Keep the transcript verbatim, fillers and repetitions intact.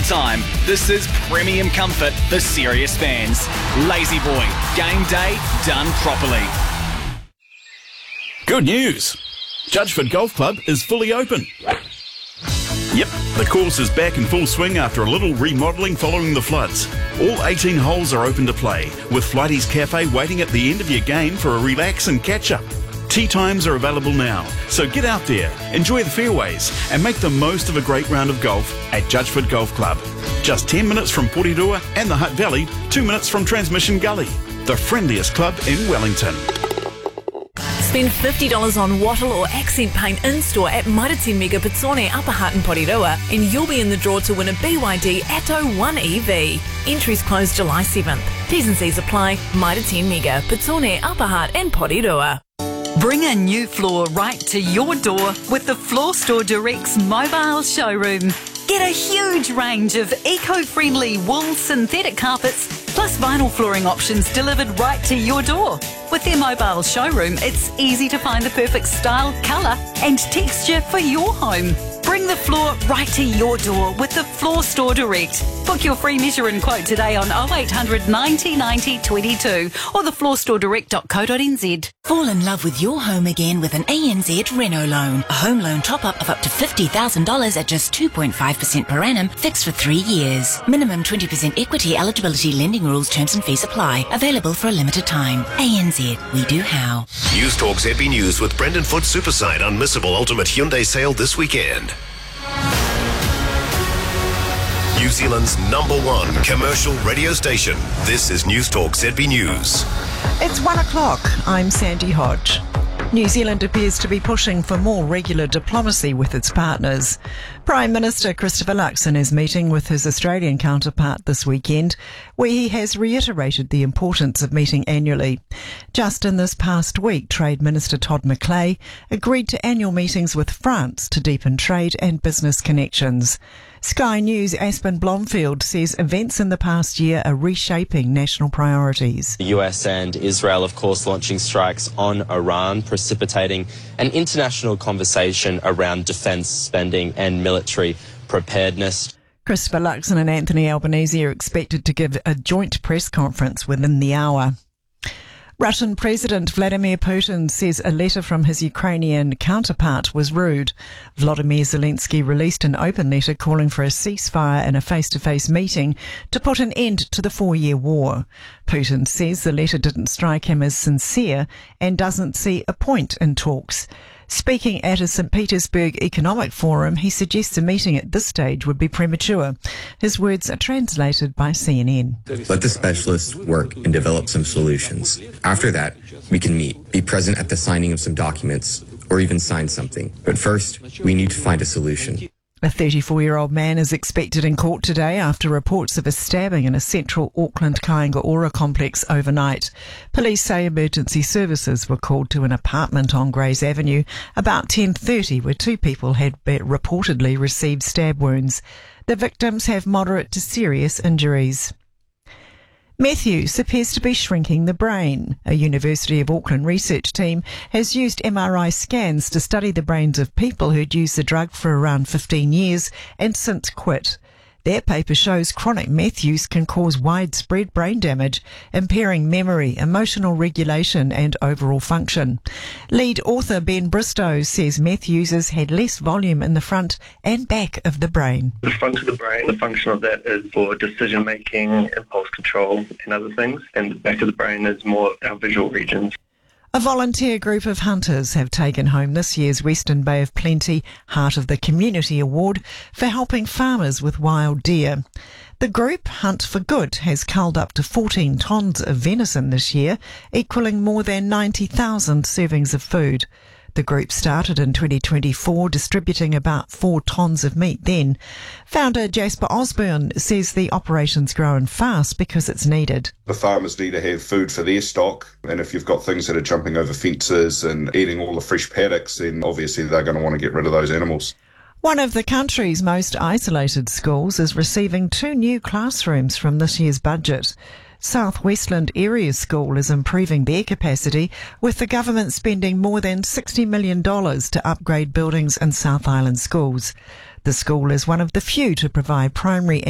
time, this is premium comfort for serious fans. Lazy Boy, game day done properly. Good news! Judgeford Golf Club is fully open. Yep, the course is back in full swing after a little remodelling following the floods. All eighteen holes are open to play, with Flighty's Cafe waiting at the end of your game for a relax and catch-up. Tea times are available now, so get out there, enjoy the fairways, and make the most of a great round of golf at Judgeford Golf Club. Just ten minutes from Porirua and the Hutt Valley, two minutes from Transmission Gully. The friendliest club in Wellington. Spend fifty dollars on wattle or accent paint in-store at Mairatin Mega Pitsone Upper Hutt and Porirua, and you'll be in the draw to win a B Y D Atto one E V. Entries close July seventh. T's and C's apply. Mairatin Mega Pitsone Upper Hutt and Porirua. Bring a new floor right to your door with the Floor Store Direct's mobile showroom. Get a huge range of eco-friendly wool synthetic carpets plus vinyl flooring options delivered right to your door. With their mobile showroom, it's easy to find the perfect style, colour and texture for your home. Bring the floor right to your door with the Floor Store Direct. Book your free measure and quote today on oh eight hundred ninety ninety twenty-two or the floor store direct dot co dot n z. Fall in love with your home again with an A N Z Reno loan. A home loan top-up of up to fifty thousand dollars at just two point five percent per annum, fixed for three years. Minimum twenty percent equity eligibility, lending rules, terms and fees apply. Available for a limited time. A N Z, we do how. News Talk Z B News with Brendan Foot Superside. Unmissable ultimate Hyundai sale this weekend. New Zealand's number one commercial radio station. This is News Talk Z B News. It's one o'clock. I'm Sandy Hodge. New Zealand appears to be pushing for more regular diplomacy with its partners. Prime Minister Christopher Luxon is meeting with his Australian counterpart this weekend, where he has reiterated the importance of meeting annually. Just in this past week, Trade Minister Todd McClay agreed to annual meetings with France to deepen trade and business connections. Sky News' Aspen Blomfield says events in the past year are reshaping national priorities. The U S and Israel, of course, launching strikes on Iran, precipitating an international conversation around defence spending and military preparedness. Christopher Luxon and Anthony Albanese are expected to give a joint press conference within the hour. Russian President Vladimir Putin says a letter from his Ukrainian counterpart was rude. Volodymyr Zelensky released an open letter calling for a ceasefire and a face-to-face meeting to put an end to the four-year war. Putin says the letter didn't strike him as sincere and doesn't see a point in talks. Speaking at a Saint Petersburg Economic Forum, he suggests a meeting at this stage would be premature. His words are translated by C N N. Let the specialists work and develop some solutions. After that, we can meet, be present at the signing of some documents, or even sign something. But first, we need to find a solution. A thirty-four-year-old man is expected in court today after reports of a stabbing in a central Auckland Kaingaora complex overnight. Police say emergency services were called to an apartment on Grays Avenue about ten thirty, where two people had reportedly received stab wounds. The victims have moderate to serious injuries. Meth use appears to be shrinking the brain. A University of Auckland research team has used M R I scans to study the brains of people who'd used the drug for around fifteen years and since quit. Their paper shows chronic meth use can cause widespread brain damage, impairing memory, emotional regulation and overall function. Lead author Ben Bristow says meth users had less volume in the front and back of the brain. The front of the brain, the function of that is for decision making, impulse control and other things, and the back of the brain is more our visual regions. A volunteer group of hunters have taken home this year's Western Bay of Plenty Heart of the Community Award for helping farmers with wild deer. The group, Hunt for Good, has culled up to fourteen tonnes of venison this year, equalling more than ninety thousand servings of food. The group started in twenty twenty-four, distributing about four tonnes of meat then. Founder Jasper Osborne says the operation's growing fast because it's needed. The farmers need to have food for their stock, and if you've got things that are jumping over fences and eating all the fresh paddocks, then obviously they're going to want to get rid of those animals. One of the country's most isolated schools is receiving two new classrooms from this year's budget. South Westland Area School is improving their capacity, with the government spending more than sixty million dollars to upgrade buildings in South Island schools. The school is one of the few to provide primary